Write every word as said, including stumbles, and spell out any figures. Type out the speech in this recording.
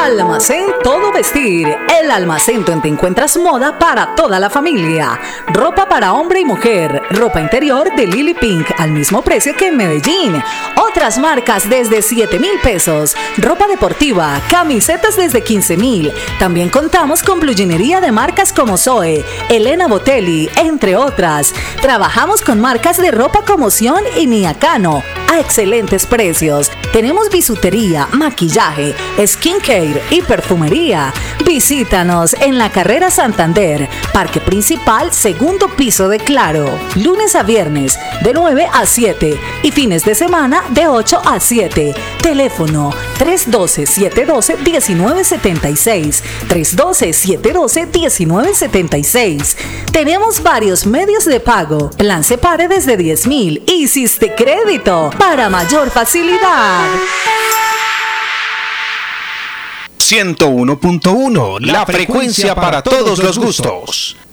Almacén Todo Vestir, el almacén donde encuentras moda para toda la familia. Ropa para hombre y mujer, ropa interior de Lily Pink al mismo precio que en Medellín. Otras marcas desde siete mil pesos. Ropa deportiva, camisetas desde quince mil. También contamos con bluginería de marcas como Zoe, Elena Botelli, entre otras. Trabajamos con marcas de ropa como Sion y Niacano a excelentes precios. Tenemos bisutería, maquillaje, skincare y perfumería. Visítanos en la Carrera Santander, Parque Principal, segundo piso de Claro. Lunes a viernes de nueve a siete y fines de semana de ocho a siete. Teléfono tres uno dos, siete uno dos, uno nueve siete seis. tres uno dos, siete uno dos, uno nueve siete seis. Tenemos varios medios de pago. Lance Pare desde diez mil. Hiciste crédito para mayor facilidad. ciento uno punto uno, la frecuencia para todos los gustos.